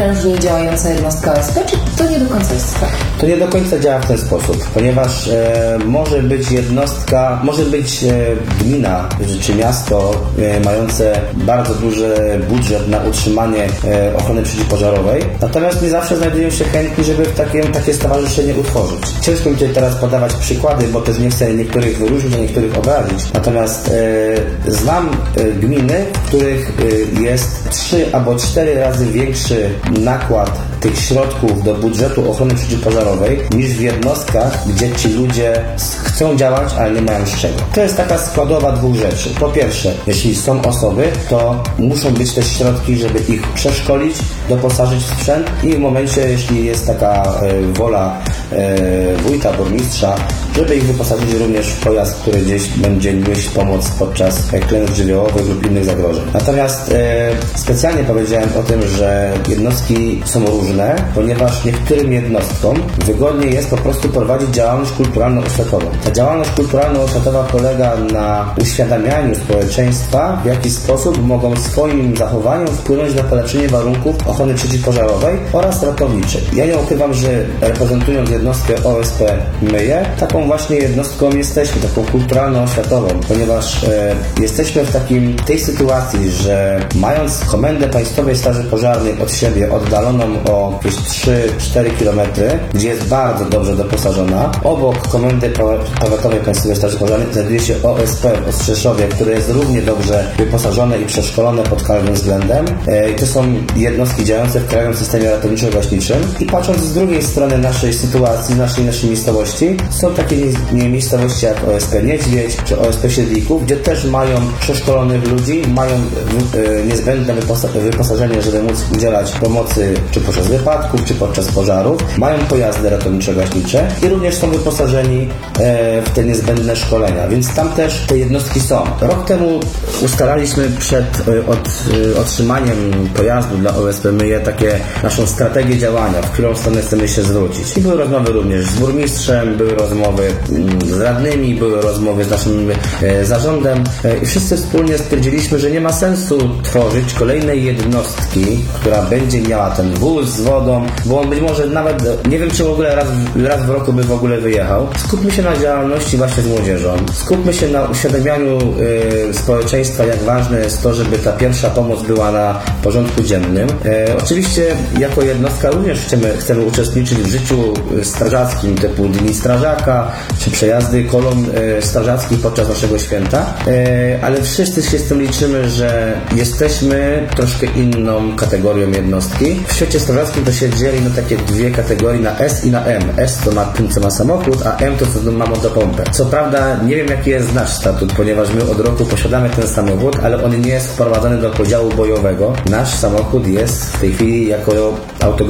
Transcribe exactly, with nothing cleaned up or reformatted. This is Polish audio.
prężniej działająca jednostka O S P, czy to nie do końca jest tak? To nie do końca działa w ten sposób, ponieważ e, może być jednostka, może być e, gmina czy miasto e, mające bardzo duży budżet na utrzymanie e, ochrony przeciwpożarowej, natomiast nie zawsze znajdują się chętni, żeby w takie, takie stowarzyszenie utworzyć. Ciężko mi tutaj teraz podawać przykłady, bo też nie chcę niektórych wyróżnić, a niektórych obrazić. Natomiast e, znam e, gminy, w których e, jest trzy albo cztery razy większy nakład tych środków do budżetu ochrony przeciwpożarowej niż w jednostkach, gdzie ci ludzie chcą działać, ale nie mają z czego. To jest taka składowa dwóch rzeczy. Po pierwsze, jeśli są osoby, to muszą być też środki, żeby ich przeszkolić, doposażyć w sprzęt i w momencie, jeśli jest taka e, wola e, wójta, burmistrza, żeby ich wyposażyć również w pojazd, który gdzieś będzie nieść pomoc podczas klęsk żywiołowych lub innych zagrożeń. Natomiast e, specjalnie powiedziałem o tym, że jednostki są różne, ponieważ niektórym jednostkom wygodniej jest po prostu prowadzić działalność kulturalno-oświatową. Ta działalność kulturalno-oświatowa polega na uświadamianiu społeczeństwa, w jaki sposób mogą swoim zachowaniem wpłynąć na polepszenie warunków ochrony przeciwpożarowej oraz ratowniczej. Ja nie ukrywam, że reprezentując jednostkę O S P Myje, taką właśnie jednostką jesteśmy, taką kulturalno-oświatową, ponieważ e, jesteśmy w takim, tej sytuacji, że mając Komendę Państwowej Straży Pożarnej od siebie oddaloną o jakieś trzy cztery kilometry, gdzie jest bardzo dobrze doposażona, obok Komendy Powiatowej Państwowej Straży Pożarnej znajduje się O S P w Ostrzeszowie, które jest równie dobrze wyposażone i przeszkolone pod każdym względem. E, to są jednostki działające w krajowym systemie ratowniczo-gaśniczym i patrząc z drugiej strony naszej sytuacji, naszej, naszej miejscowości, są takie miejscowości jak O S P Niedźwiedź czy O S P Siedlików, gdzie też mają przeszkolonych ludzi, mają y, niezbędne wyposażenie, żeby móc udzielać pomocy czy podczas wypadków, czy podczas pożarów. Mają pojazdy ratowniczo-gaśnicze i również są wyposażeni e, w te niezbędne szkolenia, więc tam też te jednostki są. Rok temu ustalaliśmy przed y, od, y, otrzymaniem pojazdu dla O S P Myje takie naszą strategię działania, w którą stronę chcemy się zwrócić. I były rozmowy również z burmistrzem, były rozmowy z radnymi, były rozmowy z naszym e, zarządem e, i wszyscy wspólnie stwierdziliśmy, że nie ma sensu tworzyć kolejnej jednostki, która będzie miała ten wóz z wodą, bo on być może nawet, nie wiem czy w ogóle raz, raz w roku by w ogóle wyjechał. Skupmy się na działalności właśnie z młodzieżą. Skupmy się na uświadamianiu e, społeczeństwa, jak ważne jest to, żeby ta pierwsza pomoc była na porządku dziennym. E, oczywiście jako jednostka również chcemy, chcemy uczestniczyć w życiu strażackim, typu Dni Strażaka, czy przejazdy kolumn e, strażackich podczas naszego święta, e, ale wszyscy się z tym liczymy, że jesteśmy troszkę inną kategorią jednostki. W świecie strażackim to się dzieli na takie dwie kategorie, na S i na M. S to ma tym, co ma samochód, a M to co ma motopompę. Co prawda nie wiem, jaki jest nasz statut, ponieważ my od roku posiadamy ten samochód, ale on nie jest wprowadzony do podziału bojowego. Nasz samochód jest w tej chwili jako auto